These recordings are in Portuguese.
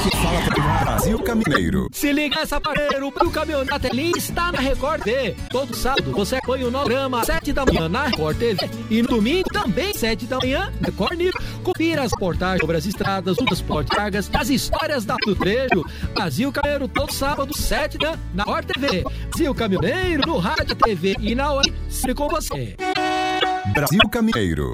Aqui fala para Brasil Caminhoneiro. Se liga essa, parceiro, o caminhão da telinha está na Record TV. Todo sábado você acompanha o programa 7 da manhã na Record TV. E no domingo também 7 da manhã na Record News. Confira as reportagens sobre as estradas, o transporte de cargas, as histórias do trecho. Brasil Caminhoneiro todo sábado 7 da na Record TV. Brasil Caminhoneiro no Rádio TV e na hora sempre com você. Brasil Caminhoneiro.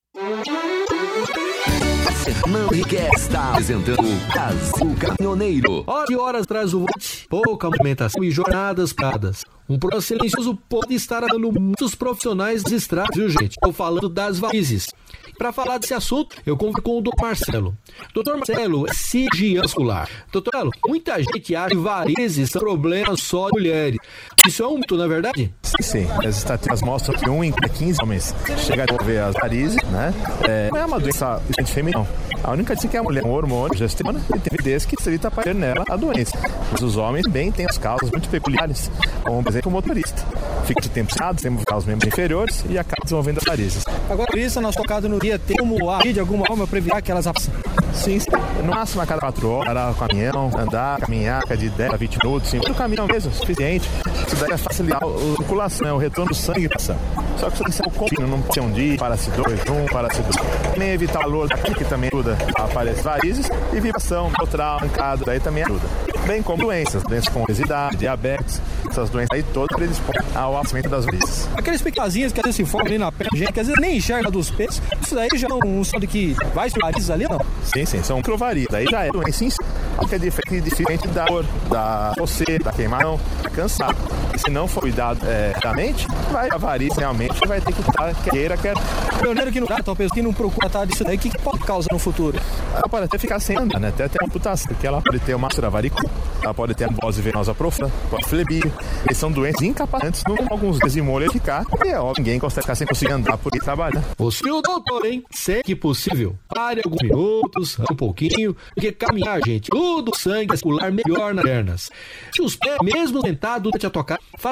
Fernando Henrique está apresentando o Brasil Caminhoneiro. Horas e horas traz o vote, pouca movimentação e jornadas paradas. Um programa silencioso pode estar dando muitos profissionais das estradas, viu, gente? Estou falando das varizes. Para falar desse assunto, eu converso com o Dr. Marcelo. Dr. Marcelo é cirurgião vascular. Dr. Marcelo, muita gente acha que varizes são problemas só de mulheres. Isso é um mito, não é verdade? Sim. As estatísticas mostram que 1 em 15 homens chega a desenvolver as varizes, né? Não é uma doença feminina, não. A única coisa que a mulher é um hormônio, gestrona, e tem evidência que evita aparecer nela a doença. Mas os homens também têm as causas muito peculiares, como, por exemplo, o motorista. Fica de tempo sentado, tem os membros inferiores e acaba desenvolvendo as varizes. Agora, isso, nós tocado no dia, tem como agir de alguma forma para evitar que elas apareçam? Sim. No máximo a cada 4 horas, parar com o caminhão, andar, caminhar, de 10 a 20 minutos, sim. O caminhão mesmo, suficiente. Isso daí é facilitar a circulação, né? O retorno do sangue para ação. Só que isso tem que ser um contínuo, não pode ser um dia, para-se 2, para-se 2. Nem evitar o calor, que também ajuda a aparecer varizes, e vibração, trauma, mancada, daí também ajuda. Bem como doenças como obesidade, diabetes, essas doenças aí todas predispõem ao aumento das varizes. Aqueles picazinhos que às vezes se formam ali na perna, gente, que às vezes nem enxerga dos pés, isso daí já é um sinal de que vai ser varizes ali, não? Sim, são microvarizes. Daí já é doença em si, que é diferente da dor, da coceira, da queimação, da cansado. E se não for cuidado realmente, a variz realmente vai ter que estar queira. Pioneiro que não dá, talvez que não procura estar disso daí, o que pode causar no futuro? Ela pode até ficar sem andar, né? Até ter amputação, porque ela pode ter uma úlcera varicose, ela pode ter ambose venosa profunda, pode flebir. Eles são doenças incapacitantes, alguns desemolhos ficar, e é óbvio, ninguém consegue ficar sem conseguir andar por aí trabalhar. O senhor doutor, hein? Sei que possível. Pare alguns minutos, um pouquinho, porque caminhar, gente, tudo sangue vascular melhor nas pernas. Se os pés, mesmo sentados, te a tocar,